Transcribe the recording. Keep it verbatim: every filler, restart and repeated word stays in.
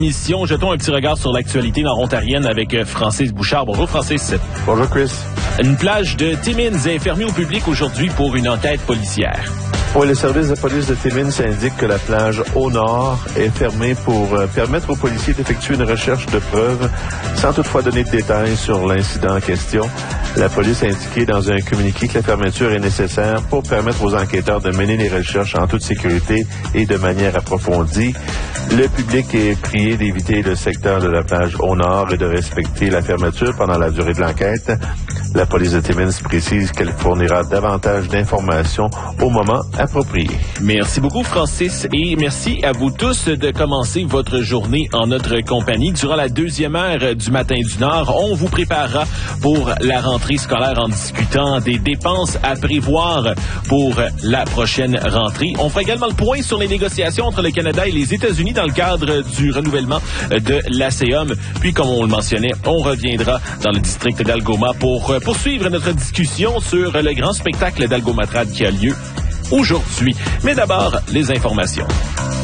Mission, jetons un petit regard sur l'actualité nord-ontarienne avec Francis Bouchard. Bonjour Francis. Bonjour Chris. Une plage de Timmins est fermée au public aujourd'hui pour une enquête policière. Oui, le service de police de Timmins indique que la plage au nord est fermée pour euh, permettre aux policiers d'effectuer une recherche de preuves sans toutefois donner de détails sur l'incident en question. La police a indiqué dans un communiqué que la fermeture est nécessaire pour permettre aux enquêteurs de mener les recherches en toute sécurité et de manière approfondie. Le public est prié d'éviter le secteur de la plage au nord et de respecter la fermeture pendant la durée de l'enquête. La police de Timmins précise qu'elle fournira davantage d'informations au moment approprié. Merci beaucoup, Francis, et merci à vous tous de commencer votre journée en notre compagnie. Durant la deuxième heure du Matin du Nord, on vous préparera pour la rentrée scolaire en discutant des dépenses à prévoir pour la prochaine rentrée. On fera également le point sur les négociations entre le Canada et les États-Unis dans le cadre du renouvellement de l'A C E M. Puis, comme on le mentionnait, on reviendra dans le district d'Algoma pour poursuivre notre discussion sur le grand spectacle d'Algomatrade qui a lieu aujourd'hui. Mais d'abord, les informations.